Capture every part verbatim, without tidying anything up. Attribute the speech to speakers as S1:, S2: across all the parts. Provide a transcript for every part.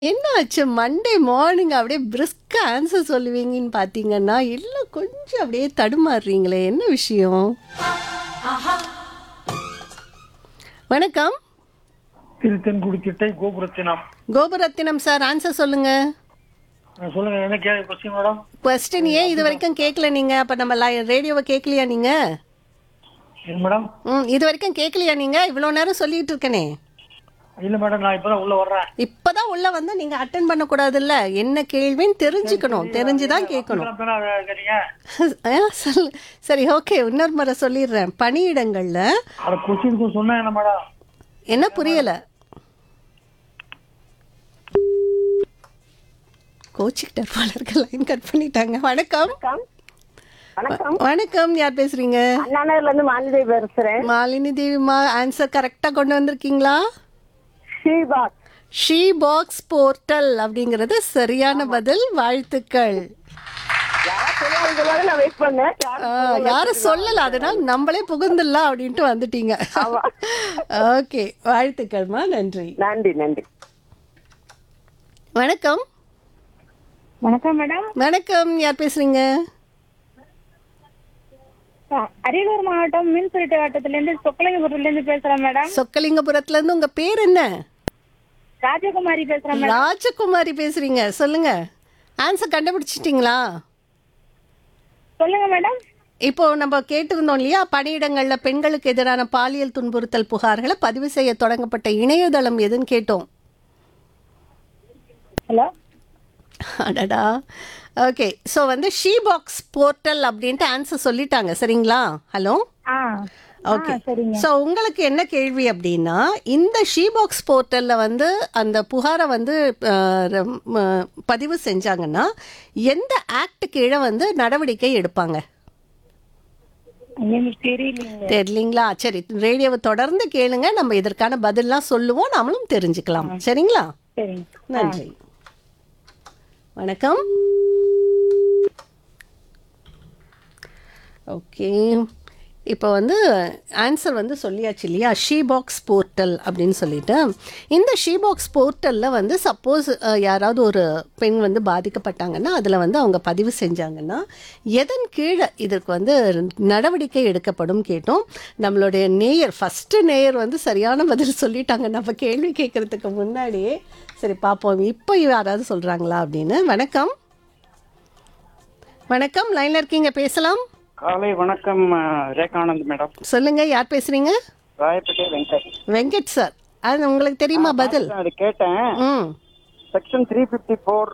S1: என்ன ஆச்சு Monday morning அப்படியே பிரிஸ்கா ஆன்சர் சொல்லுவீங்கன்னு பார்த்தீங்கன்னா, எல்லாம் கொஞ்சம் அப்படியே தடுமாறுறீங்களே! என்ன விஷயம்? வணக்கம்.
S2: திருத்தென்குடிச்சிட்டை கோபுரத்தினம்.
S1: கோபுரத்தினம் சார் ஆன்சர் சொல்லுங்க.
S2: ஆ, சொல்லுங்க என்ன கே கொஸ்டின் மேடம்?
S1: கொஸ்டின் ஏன் இது வரைக்கும் கேட்கல நீங்க? அப்ப நம்ம லை- ரேடியோவை கேட்கலையா நீங்க?
S2: என்ன மேடம்?
S1: ம் இது வரைக்கும் கேட்கலையா நீங்க? இவ்வளோ நேரம் சொல்லிட்டு இருக்கனே.
S2: இல்ல மேடம், நான் இப்பதான் உள்ள வர்றேன்.
S1: இப்பதான் உள்ள வந்து நீங்க அட்டன் பண்ணக்கூடாதுல்ல. என்ன கேள்வின்னு தெரிஞ்சுக்கணும். தெரிஞ்சுதான் கேட்கணும்.
S2: அப்புறம் தானே கேட்டீங்க.
S1: ஆ, சொல்லு. சரி, ஓகே, இன்னொரு முறை சொல்லிடுறேன். பணியிடங்கள்ல
S2: அட கொஸ்டினுக்கு சொன்னா என்ன மேடம்?
S1: என்ன புரியல? கோச்சிக்கிட்டார் போல இருக்க, லைன் கட் பண்ணிட்டாங்க. வணக்கம்.
S3: வணக்கம் வணக்கம்
S1: வணக்கம், யார் பேசுறீங்க?
S3: அண்ணாநகர்ல இருந்து மாலினி பேசுறேன்.
S1: மாலினி தேவிமா, ஆன்சர் கரெக்டா கொண்டு வந்திருக்கீங்களா?
S3: ஸ்ரீபாத்.
S1: ஷீ பாக்ஸ் போர்ட்டல் அப்படிங்கிறது சரியான பதில். வாழ்த்துக்கள்.
S3: யாரா சொல்லுவாங்க நான் வெயிட் பண்ணேன். யாரும்
S1: ஆ,
S3: சொல்லல.
S1: யாரும் சொல்லல, அதனால நம்மளே புகுந்துடலாம் அப்படின்ட்டு வந்துட்டீங்க.
S3: ஆமா.
S1: ஓகே, வாழ்த்துக்கள்மா, நன்றி.
S3: நன்றி நன்றி.
S1: வணக்கம்.
S4: வணக்கம் மேடம்.
S1: வணக்கம், யார் பேசுறீங்க?
S4: அ- அரியலூர் மாவட்டம் மீன்பிடிட்ட வட்டத்திலிருந்து சொக்கலிங்கபுரத்துல இருந்து பேசுறேன் மேடம்.
S1: சொக்கலிங்கபுரத்துல இருந்து. உங்க பேர் என்ன?
S4: ராஜகுமாரி பேசுறேன் மேடம்.
S1: ராஜகுமாரி பேசுறீங்க. சொல்லுங்க, ஆன்சர் கண்டுபிடிச்சிட்டீங்களா?
S4: சொல்லுங்க மேடம்.
S1: இப்போ நம்ம கேட்டிருந்தோம் இல்லையா, பணியிடங்கள்ல பெண்களுக்கு எதிரான பாலியல் துன்புறுத்தல் புகார்களை பதிவு செய்ய தொடங்கப்பட்ட இணையதளம் எதுன்னு கேட்டோம்.
S4: ஹலோ.
S1: அடடா. ஓகே, ஸோ வந்து ஷீ பாக்ஸ் போர்ட்டல் அப்படின்ட்டு ஆன்சர் சொல்லிட்டாங்க. சரிங்களா? ஹலோ.
S4: ஆ
S1: ஓகே,
S4: ஆ, சரிங்க.
S1: ஸோ உங்களுக்கு என்ன கேள்வி அப்படின்னா, இந்த ஷீ பாக்ஸ் போர்ட்டலில் வந்து அந்த புகாரை வந்து அஹ், ரம்- அஹ், பதிவு செஞ்சாங்கன்னா எந்த ஆக்ட் கீழே வந்து நடவடிக்கை எடுப்பாங்க?
S4: எனக்கு தெரியலீங்க.
S1: தெரியலீங்களா? சரி, ரேடியோவை தொடர்ந்து கேளுங்க, நம்ம இதற்கான பதில்லாம் சொல்லுவோம், நாமளும் தெரிஞ்சுக்கலாம். சரிங்களா?
S4: சரிங்க.
S1: நன்றி. வணக்கம். ஓகே, இப்போ வந்து ஆன்சர் வந்து சொல்லியாச்சு இல்லையா, ஷீ பாக்ஸ் போர்ட்டல் அப்படின்னு சொல்லிட்டு. இந்த ஷீ பாக்ஸ் போர்ட்டலில் வந்து சப்போஸ் யாராவது ஒரு பெண் வந்து பாதிக்கப்பட்டாங்கன்னா அதில் வந்து அவங்க பதிவு செஞ்சாங்கன்னா எதன் கீழே இதற்கு வந்து நடவடிக்கை எடுக்கப்படும் கேட்டோம். நம்மளுடைய நேயர், ஃபஸ்ட்டு நேயர் வந்து சரியான பதில் சொல்லிட்டாங்க நம்ம கேள்வி கேட்குறதுக்கு முன்னாடியே. சரி, பார்ப்போம் இப்போ யாராவது சொல்கிறாங்களா அப்படின்னு. வணக்கம். வணக்கம், லைனில் இருக்கீங்க, பேசலாம்.
S2: காலை வணக்கம். ரேகானந்த் மேடம்.
S1: சொல்லுங்க, யார் பேசுறீங்க?
S2: ராயப்பேட்டை வெங்கட்.
S1: வெங்கட் சார், அது உங்களுக்கு தெரியுமா பதில்?
S2: அது கேட்டேன்.
S1: ம்
S2: செக்ஷன் த்ரீ பிப்டி ஃபோர்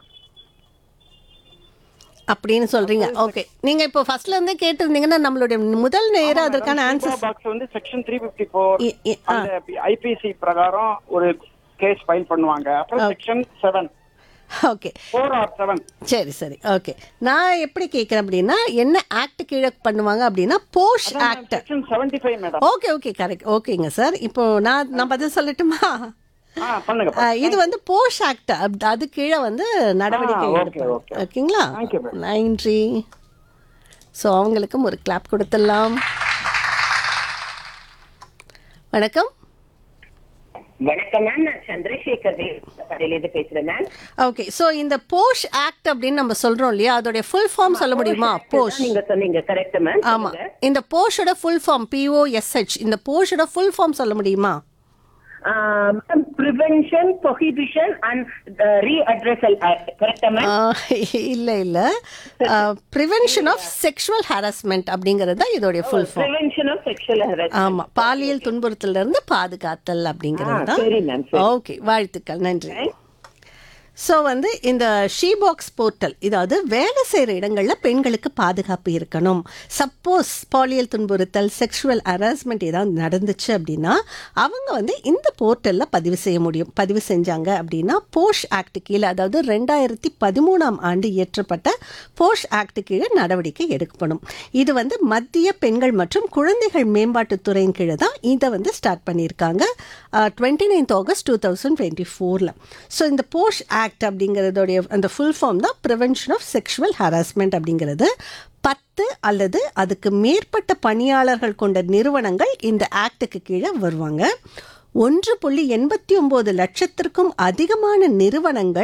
S1: அப்படின்னு சொல்றீங்க. ஓகே, நீங்க இப்போ ஃபர்ஸ்ட்ல இருந்தே கேட்டிருந்தீங்கன்னா நம்மளுடைய முதல் நேரம் அதற்கான ஆன்சர்.
S2: பாக்ஸ் வந்து செக்ஷன் த்ரீ பிப்டி ஃபோர்
S1: இ- இ- ஆ.
S2: அந்த ஐபிசி பிரகாரம் ஒரு கேஸ் ஃபைல் பண்ணுவாங்க. அப்புறம் section seven
S1: okay,
S2: four R seven.
S1: சரி சரி, ஓகே. நான் எப்படி கேட்குறேன் அப்படின்னா, என்ன ஆக்ட் கீழே பண்ணுவாங்க அப்படின்னா posh act.
S2: Section seventy five madam.
S1: Okay okay, correct. ஓகேங்க சார், இப்போ நான் நான் பதில் சொல்லட்டுமா?
S2: ஆ, பண்ணுங்க.
S1: ஆ, இது வந்து போஷ் ஆக்ட், அது கீழே வந்து நடவடிக்கை
S2: ஆ, okay,
S1: எடுப்பாங்க.
S2: okay.
S1: ஓகேங்களா?
S2: Thank you, madam.
S1: நன்றி. ஸோ அவங்களுக்கும் ஒரு கிளாப் கொடுத்துடலாம். வணக்கம்.
S3: வணக்கம் மேம், நான் சந்திரசேகர் கடையிலிருந்து பேசுறேன் மேம்.
S1: ஓகே, ஸோ இந்த போஷ் ஆக்ட் அப்படின்னு நம்ம சொல்றோம் இல்லையா, அதோடைய ஃபுல் ஃபார்ம் சொல்ல முடியுமா? போஷ்.
S3: நீங்க சொன்னீங்க கரெக்ட் மேம்.
S1: ஆமா, இந்த போஷோட ஃபுல் ஃபார்ம் பிஓஎஸ்ஹெச், இந்த போஷோட ஃபுல் ஃபார்ம் சொல்ல முடியுமா?
S3: Prevention, prohibition and ரீஅட்ரஸல் act. கரெக்டா மேம்?
S1: ஆஹ், இல்ல இல்ல, ப்ரிவென்ஷன் ஆஃப் செக்ஷுவல் ஹராஸ்மெண்ட் அப்படிங்கிறது தான் இதோடைய full form.
S3: Prevention of sexual harassment.
S1: ஆமா, பாலியல் துன்புறுத்தல இருந்து பாதுகாத்தல் அப்படிங்கிறது
S3: ஆ,
S1: தான்.
S3: சரி மேம், சரி.
S1: ஓகே, வாழ்த்துக்கள், நன்றி. ஸோ வந்து இந்த ஷீ பாக்ஸ் போர்ட்டல், இதாவது வேலை செய்கிற இடங்களில் பெண்களுக்கு பாதுகாப்பு இருக்கணும். சப்போஸ் பாலியல் துன்புறுத்தல், செக்ஷுவல் ஹராஸ்மெண்ட் ஏதாவது நடந்துச்சு அப்படின்னா அவங்க வந்து இந்த போர்ட்டலில் பதிவு செய்ய முடியும். பதிவு செஞ்சாங்க அப்படின்னா போஷ் ஆக்ட் கீழே, அதாவது ரெண்டாயிரத்தி பதிமூணாம் ஆண்டு இயற்றப்பட்ட போஷ் ஆக்ட் கீழே நடவடிக்கை எடுக்கப்படும். இது வந்து மத்திய பெண்கள் மற்றும் குழந்தைகள் மேம்பாட்டுத்துறையின் கீழே தான் இதை வந்து ஸ்டார்ட் பண்ணியிருக்காங்க. Twenty ninth August two thousand twenty ஃபோரில். ஸோ இந்த போஷ் ஆக்ட் அப்படிங்கிறதோடைய அந்த ஃபுல் ஃபார்ம் தான் ப்ரிவென்ஷன் ஆஃப் செக்ஷுவல் ஹராஸ்மெண்ட் அப்படிங்கிறது. பத்து அல்லது அதுக்கு மேற்பட்ட பணியாளர்கள் கொண்ட நிறுவனங்கள் இந்த ஆக்டுக்கு கீழே வருவாங்க. ஒன்று புள்ளி எண்பத்தி ஒன்பது லட்சத்திற்கும் அதிகமான நிறுவனங்கள்